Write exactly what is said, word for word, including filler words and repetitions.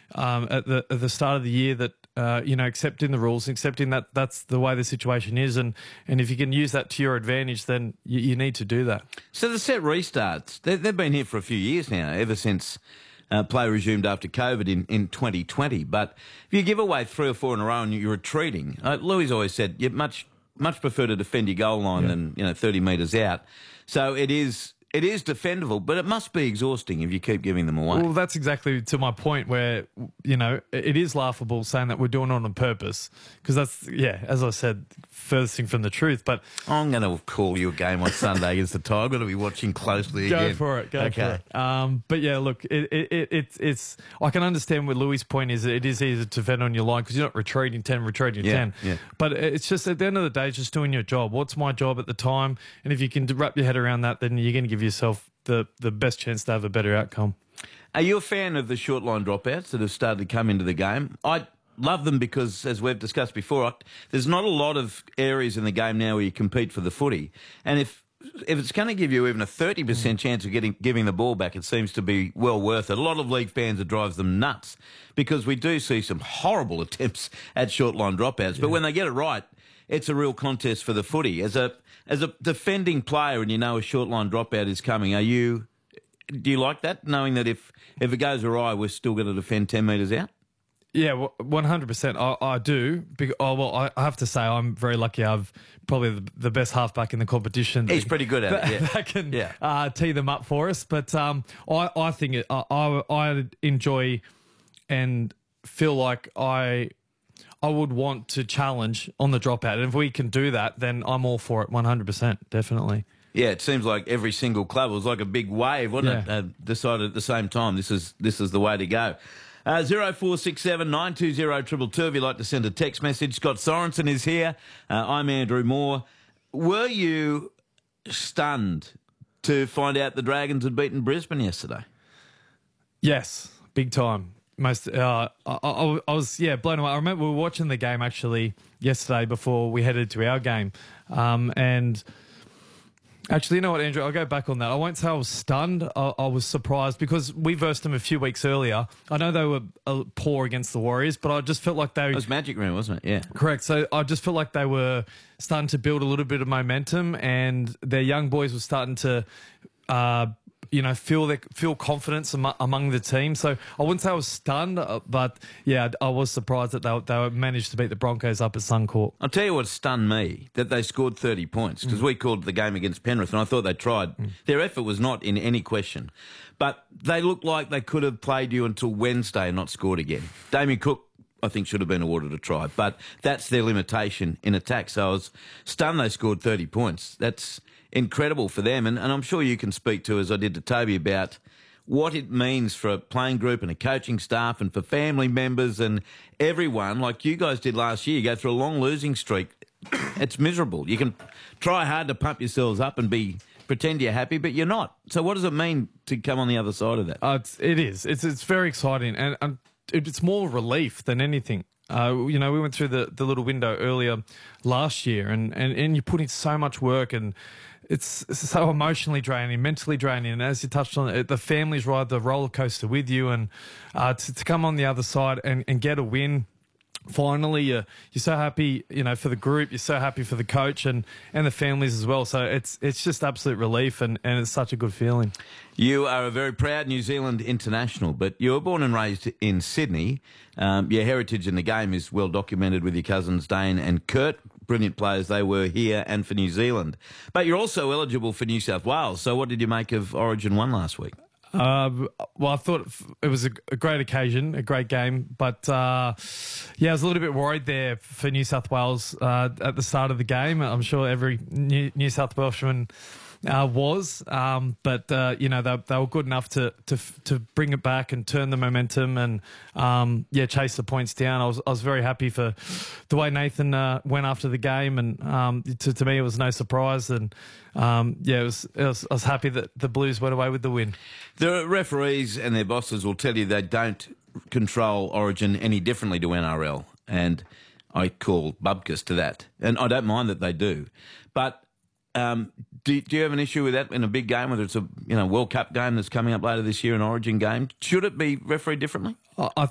um, at the at the start of the year that uh, you know, accepting the rules, accepting that that's the way the situation is, and and if you can use that to your advantage, then you, you need to do that. So the set restarts, they, they've been here for a few years now, ever since uh, play resumed after COVID in, in twenty twenty. But if you give away three or four in a row and you're retreating, uh, Louis always said you much much prefer to defend your goal line yeah. than you know thirty metres out. So it is. It is defendable, but it must be exhausting if you keep giving them away. Well, that's exactly to my point where, you know, it is laughable saying that we're doing it on purpose because that's, yeah, as I said, furthest thing from the truth. But I'm going to call you a game on Sunday against the Tigers. I'm going to be watching closely go again. Go for it. Go okay. for it. Um, but, yeah, look, it, it, it, it's, it's, I can understand what Louis' point is. It is easy to defend on your line because you're not retreating ten, retreating yeah, ten. Yeah. But it's just at the end of the day, it's just doing your job. What's my job at the time? And if you can wrap your head around that, then you're going to give yourself the, the best chance to have a better outcome. Are you a fan of the short line dropouts that have started to come into the game? I love them because, as we've discussed before, there's not a lot of areas in the game now where you compete for the footy. And if if it's going to give you even a thirty percent chance of getting giving the ball back, it seems to be well worth it. A lot of league fans, it drives them nuts because we do see some horrible attempts at short line dropouts. Yeah. But when they get it right, it's a real contest for the footy. As a as a defending player and you know a short line dropout is coming, are you... Do you like that, knowing that if, if it goes awry, we're still going to defend ten metres out? Yeah, one hundred percent. I, I do. Because, oh, well, I, I have to say I'm very lucky. I've probably the, the best halfback in the competition. He's pretty good at that, it, yeah. That can yeah. uh, tee them up for us. But um, I, I think it, I, I, I enjoy and feel like I... I would want to challenge on the dropout. And if we can do that, then I'm all for it, one hundred percent, definitely. Yeah, it seems like every single club, it was like a big wave, wasn't yeah. it? Uh, decided at the same time, this is this is the way to go. Uh, zero four six seven nine two zero two two two if you'd like to send a text message. Scott Sorensen is here. Uh, I'm Andrew Moore. Were you stunned to find out the Dragons had beaten Brisbane yesterday? Yes, big time. Most, uh, I, I, I was, yeah, blown away. I remember we were watching the game actually yesterday before we headed to our game. Um, and actually, you know what, Andrew, I'll go back on that. I won't say I was stunned. I, I was surprised because we versed them a few weeks earlier. I know they were uh, poor against the Warriors, but I just felt like they... It was Magic Round, wasn't it? Yeah. Correct. So I just felt like they were starting to build a little bit of momentum and their young boys were starting to... Uh, you know, feel their, feel confidence am, among the team. So I wouldn't say I was stunned, but yeah, I was surprised that they, they managed to beat the Broncos up at Suncorp. I'll tell you what stunned me, that they scored thirty points, because mm. we called the game against Penrith, and I thought they tried. Mm. Their effort was not in any question. But they looked like they could have played you until Wednesday and not scored again. Damien Cook, I think, should have been awarded a try, but that's their limitation in attack. So I was stunned they scored thirty points. That's incredible for them, and, and I'm sure you can speak to, as I did to Toby, about what it means for a playing group and a coaching staff and for family members and everyone, like you guys did last year. You go through a long losing streak. It's miserable. You can try hard to pump yourselves up and be pretend you're happy, but you're not. So what does it mean to come on the other side of that? Uh, it's, it is. It's, it's very exciting, and, and it's more relief than anything. Uh, you know, we went through the, the little window earlier last year, and, and, and you put in so much work, and it's, it's so emotionally draining, mentally draining. And as you touched on, it, the families ride the roller coaster with you, and uh, to, to come on the other side and, and get a win. Finally, you're, you're so happy, you know, for the group. You're so happy for the coach and, and the families as well. So it's it's just absolute relief, and, and it's such a good feeling. You are a very proud New Zealand international, but you were born and raised in Sydney. Um, your heritage in the game is well documented with your cousins Dane and Kurt. Brilliant players they were here and for New Zealand. But you're also eligible for New South Wales. So what did you make of Origin one last week? Uh, well, I thought it was a, a great occasion, a great game, but uh, yeah, I was a little bit worried there for New South Wales uh, at the start of the game. I'm sure every New, New South Welshman uh, was, um, but uh, you know, they, they were good enough to, to to bring it back and turn the momentum and um, yeah, chase the points down. I was I was very happy for the way Nathan uh, went after the game, and um, to, to me it was no surprise, and um, yeah, it was, it was I was happy that the Blues went away with the win. The referees and their bosses will tell you they don't control Origin any differently to N R L, and I call bubkus to that, and I don't mind that they do, but. Um, do, do you have an issue with that in a big game, whether it's a you know World Cup game that's coming up later this year, an Origin game? Should it be refereed differently? I,